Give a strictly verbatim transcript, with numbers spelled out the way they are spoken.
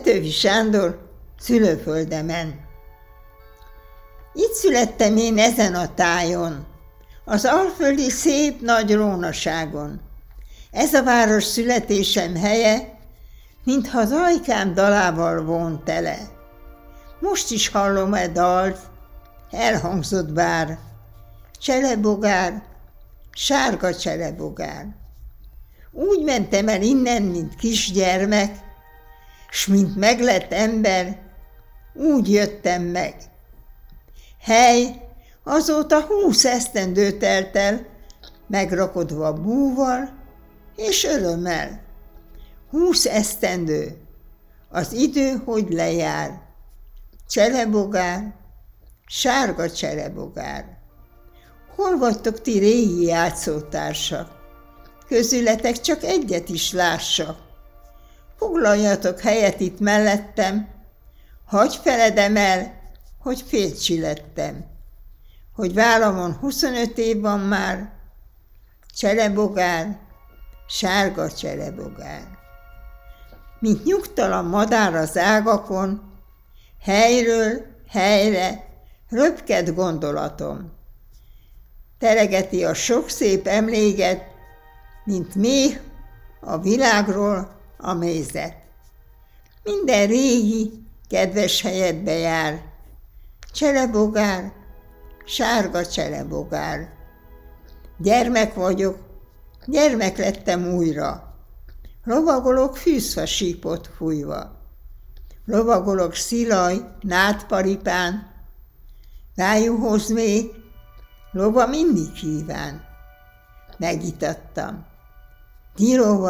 Petőfi Sándor szülőföldemen. Itt születtem én ezen a tájon, az alföldi szép nagy rónaságon. Ez a város születésem helye, mintha az ajkám dalával von tele. Most is hallom e dalt, elhangzott bár, cselebogár, sárga cselebogár. Úgy mentem el innen, mint kisgyermek, s mint meglett ember, úgy jöttem meg. Hely, azóta húsz esztendő telt el, megrakodva búval és örömmel. Húsz esztendő, az idő, hogy lejár. Cselebogár, sárga cselebogár. Hol vagytok ti régi játszótársak? Közületek csak egyet is lássak. Foglaljatok helyet itt mellettem, hagyj feledem el, hogy fércsi lettem, hogy vállamon huszonöt év van már, cselebogár, sárga cselebogár. Mint nyugtalan madár az ágakon, helyről helyre röpked gondolatom. Teregeti a sok szép emléket, mint méh a világról a mézet. Minden régi, kedves helyedbe jár, cselebogár, sárga cselebogár. Gyermek vagyok, gyermek lettem újra, lovagolok fűszfa sípot fújva. Lovagolok szilaj, nádparipán, rájuhoz még, lova mindig kíván. Megitattam. Ti lova